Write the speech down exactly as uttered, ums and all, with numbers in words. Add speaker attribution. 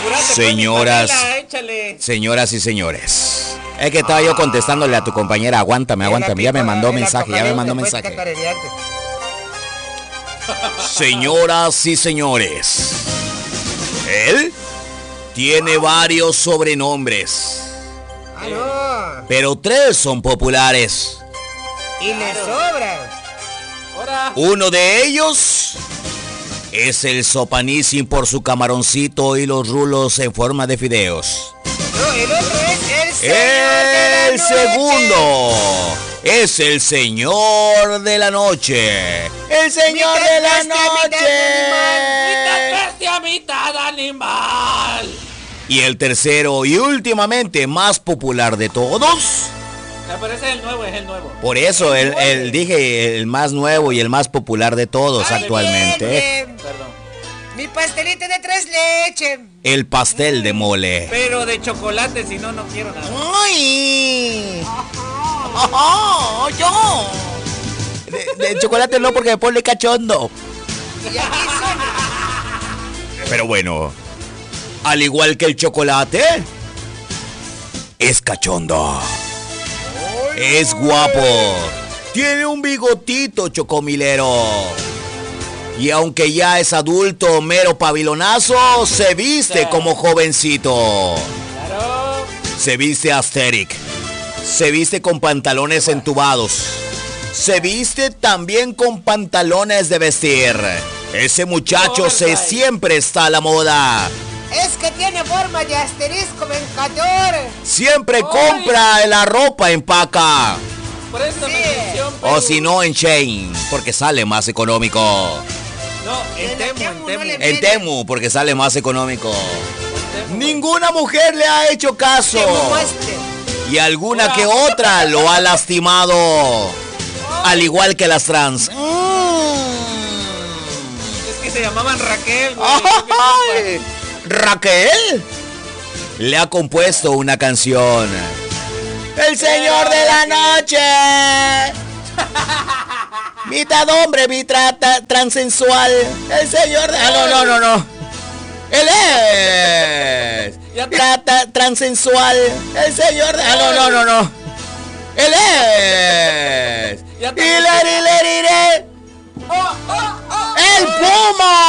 Speaker 1: Apúrate,
Speaker 2: Señoras,
Speaker 1: pues, Panela, échale.
Speaker 2: señoras y señores. Es que estaba yo contestándole a tu compañera. Aguántame, aguántame. Ya me mandó mensaje, ya me mandó mensaje. Señoras y señores, él tiene varios sobrenombres,
Speaker 3: Ah, no.
Speaker 2: pero tres son populares.
Speaker 3: Y le sobra.
Speaker 1: Ahora.
Speaker 2: Uno de ellos es el Sopaníssim por su camaroncito y los rulos en forma de fideos.
Speaker 3: No, el otro es el señor
Speaker 2: El
Speaker 3: de la noche.
Speaker 2: segundo es el señor de la noche. El señor
Speaker 3: Mitad
Speaker 2: de la
Speaker 3: bestia,
Speaker 2: noche.
Speaker 1: Mitad bestia, mitad animal.
Speaker 2: Y el tercero y últimamente más popular de todos.
Speaker 1: Me parece el nuevo, es el nuevo.
Speaker 2: Por eso el, el- dije el más nuevo y el más popular de todos
Speaker 3: Ay,
Speaker 2: actualmente.
Speaker 3: bien, bien.
Speaker 1: Perdón.
Speaker 3: Mi pastelito de tres leches.
Speaker 2: El pastel de mole.
Speaker 1: Pero de chocolate, si no, no quiero nada.
Speaker 2: ¡Ay! ¡Oh, yo! De, de chocolate no, porque me pone cachondo.
Speaker 3: Y aquí son.
Speaker 2: Pero bueno, al igual que el chocolate, es cachondo. Es guapo. Tiene un bigotito chocomilero. Y aunque ya es adulto, mero pavilonazo, se viste
Speaker 1: Sí.
Speaker 2: como jovencito.
Speaker 1: Claro.
Speaker 2: Se viste asteric. Se viste con pantalones entubados. Se viste también con pantalones de vestir. Ese muchacho se
Speaker 1: Oversize.
Speaker 2: siempre está a la moda.
Speaker 3: Es que tiene forma de asterisco, vencador.
Speaker 2: Siempre
Speaker 1: Ay.
Speaker 2: compra la ropa en Paca.
Speaker 1: Préstame
Speaker 3: Sí.
Speaker 1: atención,
Speaker 2: O
Speaker 1: Perú.
Speaker 2: si no en Shein, porque sale más económico.
Speaker 1: No, en
Speaker 3: En
Speaker 1: Temu,
Speaker 3: Temu
Speaker 1: en
Speaker 3: no
Speaker 1: Temu.
Speaker 3: le-
Speaker 2: En Temu, porque sale más económico.
Speaker 1: En Temu.
Speaker 2: Ninguna mujer le ha hecho caso.
Speaker 3: Te muestre.
Speaker 2: Y alguna que otra lo ha lastimado. Al igual que las trans.
Speaker 1: Es que se llamaban Raquel, güey.
Speaker 2: ¡Ay! Raquel le ha compuesto una canción. El señor de la noche. Mitad hombre, mitad tra- transensual. El señor de... Ah, no, no, no, no. Él es.
Speaker 1: Ya te-
Speaker 2: Trata transensual. El señor de... Ah, no, no, no, no. Él es.
Speaker 1: Ya te-
Speaker 2: Y le, le, le, le, le.
Speaker 1: Oh, oh, oh.
Speaker 2: El Puma.